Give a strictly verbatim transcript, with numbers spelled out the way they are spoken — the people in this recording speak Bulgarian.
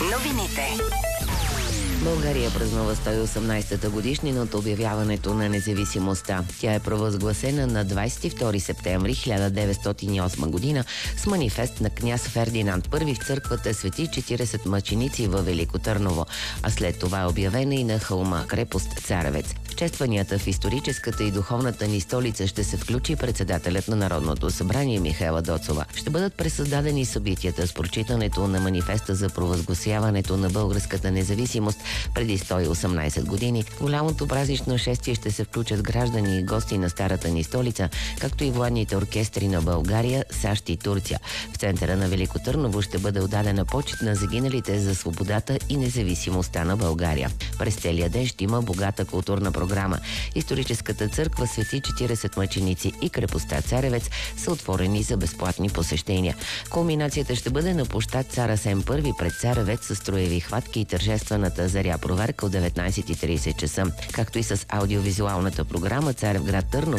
Новините. България празнува сто и осемнадесета годишнина от обявяването на независимостта. Тя е провъзгласена на двадесет и втори септември хиляда деветстотин и осма година с манифест на княз Фердинанд първи в църквата Свети четиридесет мъченици във Велико Търново, а след това е обявена и на хълма крепост Царевец. В честванията в историческата и духовната ни столица ще се включи председателят на Народното събрание Михаела Доцова. Ще бъдат пресъздадени събитията с прочитането на манифеста за провъзгласяването на българската независимост преди сто и осемнадесет години. В голямото празнично шествие ще се включат граждани и гости на старата ни столица, както и военните оркестри на България, САЩ и Турция. В центъра на Велико Търново ще бъде отдадена почит на загиналите за свободата и независимостта на България. През целия ден ще има богата културна програма. Историческата църква Свети четиридесет мъченици и крепостта Царевец са отворени за безплатни посещения. Кулминацията ще бъде на площад Цар Асен първи пред Царевец с строеви хватки и тържествената заря проверка от деветнадесет и тридесет часа, както и с аудиовизуалната програма Царевград Търново